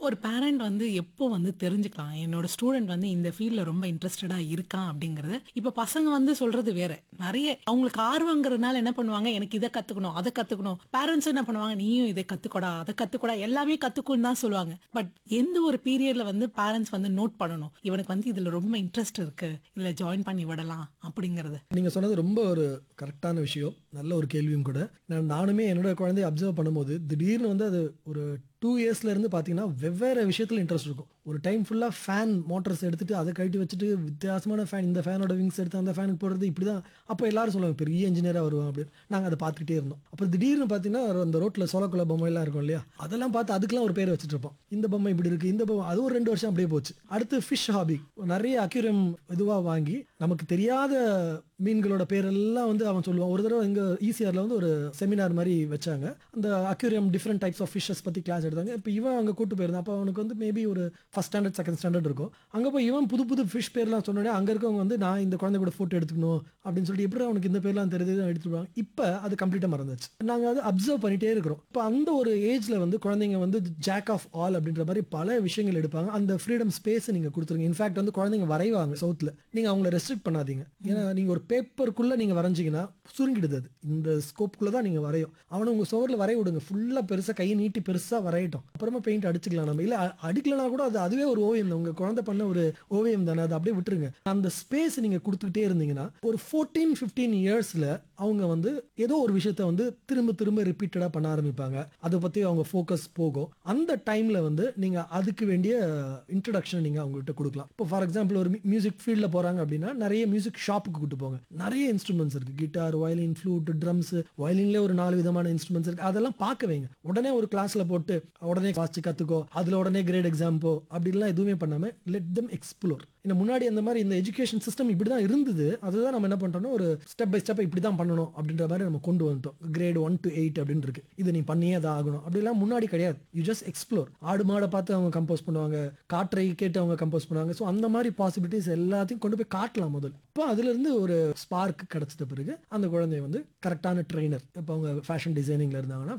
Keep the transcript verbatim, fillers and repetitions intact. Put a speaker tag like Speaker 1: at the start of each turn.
Speaker 1: ஒரு பேரண்ட் வந்து எப்போ வந்து தெரிஞ்சுக்கலாம், என்னோட ஸ்டூடெண்ட் வந்து இந்த ஃபீல்ட்ல ரொம்ப இன்ட்ரெஸ்டடா இருக்கான் அப்படிங்கிறது. இப்ப பசங்க வந்து சொல்றது வேற. நெறைய அவங்களுக்கு ஆர்வம்ங்கிறதுனால என்ன பண்ணுவாங்க, எனக்கு இத கத்துக்கணும், அத கத்துக்கணும். பேரண்ட்ஸும் என்ன பண்ணுவாங்க, நீயும் இத கத்துக்கோடா, அத கத்துக்கோடா, எல்லாமே கத்துக்கோன்னு தான் சொல்லுவாங்க. பட் எந்த ஒரு பீரியட்ல வந்து பேரண்ட்ஸ் வந்து நோட் பண்ணணும், இவனுக்கு வந்து இதுல ரொம்ப இன்ட்ரெஸ்ட் இருக்கு, இதுல ஜாயின் பண்ணி விடலாம் அப்படிங்கிறது.
Speaker 2: நீங்க சொன்னது ரொம்ப ஒரு கரெக்டான விஷயம். நல்ல ஒரு கேள்வியும் கூட. நான் நானுமே என்னோட குழந்தைய அப்சர்வ் பண்ணும்போது, திடீர்னு வந்து அது ஒரு ரெண்டு இயர்ஸ்ல இருந்து பார்த்தீங்கன்னா, வெவ்வேறு விஷயத்துல இன்ட்ரெஸ்ட் இருக்கும். ஒரு டைம் ஃபுல்லா ஃபேன் மோட்டார்ஸ் எடுத்துட்டு, அத கழட்டி வச்சுட்டு, வித்தியாசமான ஃபேன் இந்த ஃபேனோட விங்ஸ் எடுத்து அந்த ஃபேனுக்கு போடுறது இப்படிதான். அப்ப எல்லாரும் சொல்லுவாங்க, பெரிய இன்ஜினியரா வருவான் அப்படின்னு. நாங்க அத பார்த்துக்கிட்டே இருந்தோம். அப்புறம் திடீர்னு பார்த்தீங்கன்னா, அந்த ரோட்ல சோளக்குள்ள பொம்மைலாம் இருக்கும் இல்லையா? அதெல்லாம் பார்த்து அதுக்கெல்லாம் ஒரு பேர் வச்சுட்டு இருப்போம். இந்த பொம்மை இப்படி இருக்கு, இந்த பொம்மை அது ஒரு ரெண்டு வருஷம் அப்படியே போச்சு. அடுத்து ஃபிஷ் ஹாபி. நெறைய அக்வேரியம் இதுவா வாங்கி, நமக்கு தெரியாத மீன்களோட பேரெல்லாம் வந்து அவன் சொல்லுவான். ஒரு தடவ எங்க ஈசிஆர்ல வந்து ஒரு செமினார் மாரி வச்சாங்க. அந்த aquarium different types of fishes பத்தி கிளாஸ் எடுத்தாங்க. இப்ப இவன் அங்க கூட்டு போயிருந்தான். அப்ப அவனுக்கு வந்து மேபி ஒரு ஃபர்ஸ்ட் ஸ்டாண்டர்ட், செகண்ட் ஸ்டாண்டர்ட் இருக்கும். அங்க போய் இவன் புது புது ஃபிஷ் பேர்லாம் சொன்னோனே, அங்க இருக்கவங்க வந்து நான் இந்த குழந்தை கூட ஃபோட்டோ எடுத்துக்கணும் அப்படின்னு சொல்லிட்டு, எப்படிடா அவனுக்கு இந்த பேர்லாம் தெரியுது எடுத்துருவாங்க. இப்ப அது கம்ப்ளீட்டா மறந்தாச்சு. நாங்க அத அப்சர்வ் பண்ணிட்டே இருக்கிறோம். இப்ப அந்த ஒரு ஏஜ்ல வந்து குழந்தைங்க வந்து ஜாக் ஆஃப் ஆல் அப்படின்ற மாரி பல விஷயங்கள் எடுப்பாங்க. அந்த ஃப்ரீடம் ஸ்பேஸ் நீங்க குடுத்துருங்க. இன்ஃபாக்ட் வந்து குழந்தைங்க வரைவாங்க சவுத்துல. நீங்க அவங்கள ரெஸ்ட்ரிக்ட் பண்ணாதீங்க. ஏன்னா நீங்க ஒரு பேப்பருக்குள்ள நீங்க வரைஞ்சீங்கன்னா சுருங்கிடுது அது. இந்த ஸ்கோப்குள்ள தான் நீங்க வரையும். அவன உங்க சுவர்ல வரைய விடுங்க. ஃபுல்லா பெருசா கைய நீட்டி பெருசா வரையட்டும். அப்புறமா பெயிண்ட் அடிச்சுக்கலாம் நம்ம. இல்ல அ- அடிக்கலனா கூட அது அதுவே ஒரு ஓவியம் தான். உங்க குழந்தை பண்ண ஒரு ஓவியம் தானே. அதை அப்படியே விட்டுருங்க. அந்த ஸ்பேஸ் நீங்க குடுத்துக்கிட்டே இருந்தீங்கன்னா ஒரு பதினான்கு பதினைந்து இயர்ஸ்ல அவங்க வந்து ஏதோ ஒரு விஷயத்த வந்து திரும்ப திரும்ப ரிப்பீட்டடா பண்ண ஆரம்பிப்பாங்க. அதை பத்தி அவங்க ஃபோக்கஸ் போகும். அந்த டைம்ல வந்து நீங்க அதுக்கு வேண்டிய இன்ட்ரோடக்ஷன் நீங்க அவங்ககிட்ட கொடுக்கலாம். இப்போ ஃபார் எக்ஸாம்பிள் ஒரு மியூசிக் ஃபீல்ட்ல போறாங்க அப்படின்னா நிறைய மியூசிக் ஷாப்புக்கு கூட்டு போங்க. நிறைய இன்ஸ்ட்ருமெண்ட்ஸ் இருக்கு. Guitar, violin, flute, drums. வயலின்ல ஒரு நாலு விதமான இன்ஸ்ட்ருமெண்ட்ஸ் இருக்கு. அதெல்லாம் பார்க்க வைங்க. உடனே ஒரு கிளாஸ்ல போட்டு உடனே வாசிச்சு கத்துக்கோ, அதுல உடனே கிரேட் எக்ஸாம் போ அப்படின்லாம் எதுவுமே பண்ணாம லெட் them எக்ஸ்ப்ளோர். இந்த முன்னாடி அந்த மாதிரி இந்த எஜுகேஷன் சிஸ்டம் இப்படி தான் இருந்தது. அதுதான் நம்ம என்ன பண்றோம்னா ஒரு ஸ்டெப் பை ஸ்டெப் இப்படி தான் பண்ணணும் அப்படின்ற மாதிரி நம்ம கொண்டு வந்துட்டோம். கிரேட் ஒன் டு எயிட் அப்படின்னு இருக்கு. இது நீ பண்ணியே தான் ஆகணும் அப்படிலாம் முன்னாடி கிடையாது. You just explore. ஆடு மாடை பார்த்து அவங்க கம்போஸ் பண்ணுவாங்க, காற்றை கேட்டு அவங்க கம்போஸ் பண்ணுவாங்க. ஸோ அந்த மாதிரி பாசிபிலிட்டிஸ் எல்லாத்தையும் கொண்டு போய் காட்டலாம் முதல். இப்போ அதுல இருந்து ஒரு ஸ்பார்க் கிடைச்சிட்ட பிறகு அந்த குழந்தை வந்து கரெக்டான ட்ரெயினர். இப்போ அவங்க ஃபேஷன் டிசைனிங்ல இருந்தாங்கன்னா